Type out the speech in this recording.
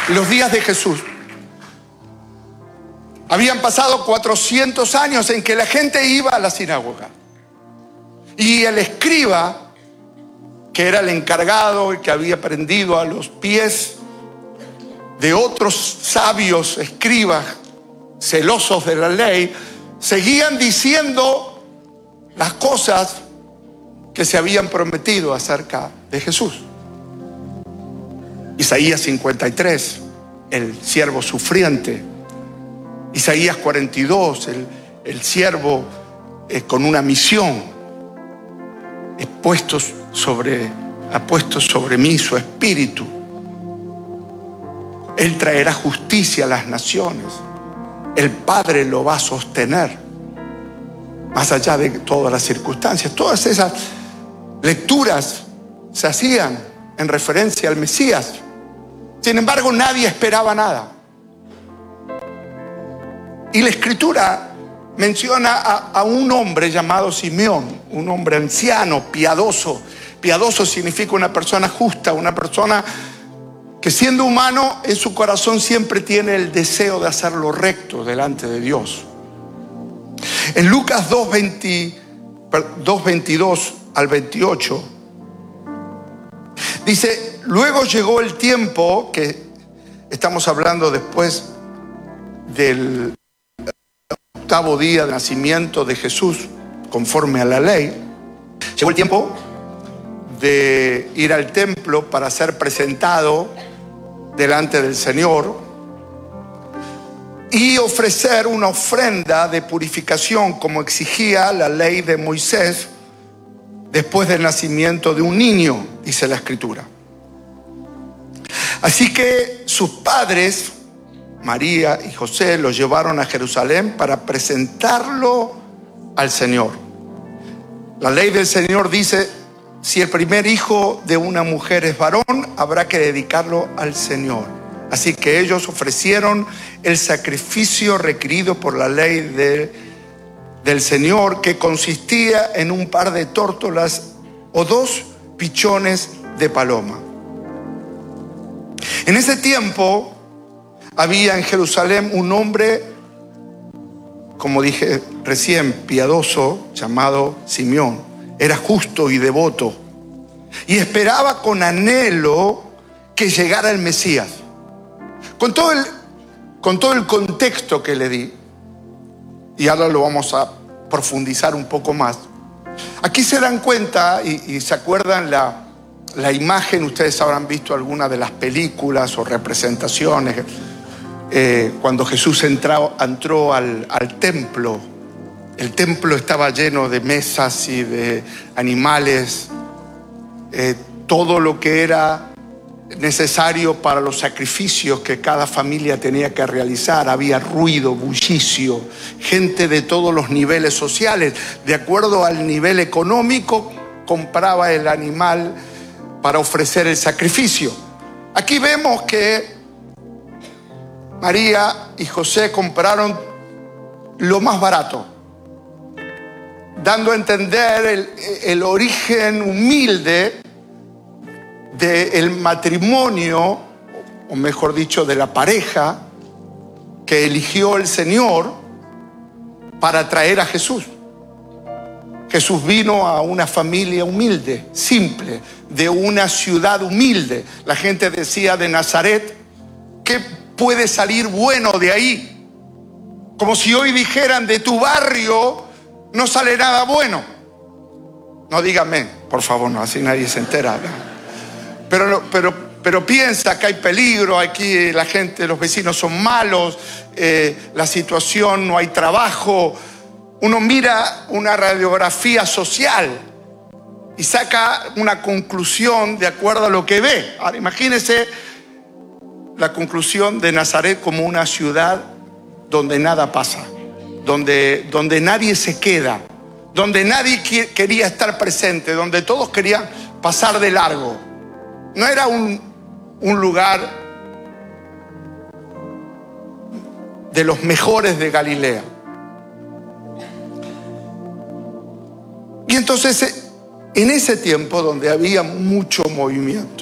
los días de Jesús. Habían pasado 400 años en que la gente iba a la sinagoga. Y el escriba, que era el encargado y que había aprendido a los pies de otros sabios escribas celosos de la ley, seguían diciendo las cosas que se habían prometido acerca de Jesús. Isaías 53, el siervo sufriente. Isaías 42, el siervo con una misión. Ha puesto sobre mí su espíritu. Él traerá justicia a las naciones. El Padre lo va a sostener, más allá de todas las circunstancias. Todas esas lecturas se hacían en referencia al Mesías. Sin embargo, nadie esperaba nada. Y la Escritura menciona a un hombre llamado Simeón, un hombre anciano, piadoso. Piadoso significa una persona justa, una persona que siendo humano en su corazón siempre tiene el deseo de hacer lo recto delante de Dios. En Lucas 2:22 al 28 dice: luego llegó el tiempo, que estamos hablando después del octavo día de nacimiento de Jesús, conforme a la ley. Llegó el tiempo de ir al templo para ser presentado delante del Señor y ofrecer una ofrenda de purificación, como exigía la ley de Moisés, después del nacimiento de un niño, dice la Escritura. Así que sus padres, María y José, lo llevaron a Jerusalén para presentarlo al Señor. La ley del Señor dice: si el primer hijo de una mujer es varón, habrá que dedicarlo al Señor. Así que ellos ofrecieron el sacrificio requerido por la ley del Señor, que consistía en un par de tórtolas o 2 pichones de paloma. En ese tiempo había en Jerusalén un hombre, como dije recién, piadoso, llamado Simeón. Era justo y devoto y esperaba con anhelo que llegara el Mesías. Con todo el contexto que le di, y ahora lo vamos a profundizar un poco más. Aquí se dan cuenta y se acuerdan la imagen. Ustedes habrán visto alguna de las películas o representaciones cuando Jesús entró al templo. El templo estaba lleno de mesas y de animales, todo lo que era necesario para los sacrificios que cada familia tenía que realizar. Había ruido, bullicio, gente de todos los niveles sociales. De acuerdo al nivel económico, compraba el animal para ofrecer el sacrificio. Aquí vemos que María y José compraron lo más barato, dando a entender el origen humilde del matrimonio, o mejor dicho, de la pareja que eligió el Señor para traer a Jesús. Jesús vino a una familia humilde, simple, de una ciudad humilde. La gente decía de Nazaret: ¿qué puede salir bueno de ahí? Como si hoy dijeran: de tu barrio no sale nada bueno. No díganme, por favor, no, así nadie se entera, ¿no? Pero piensa que hay peligro, aquí la gente, los vecinos son malos, la situación, no hay trabajo. Uno mira una radiografía social y saca una conclusión de acuerdo a lo que ve. Ahora imagínense la conclusión de Nazaret como una ciudad donde nada pasa, donde nadie se queda, donde nadie quería estar presente, donde todos querían pasar de largo. No era un lugar de los mejores de Galilea. Y entonces, en ese tiempo donde había mucho movimiento,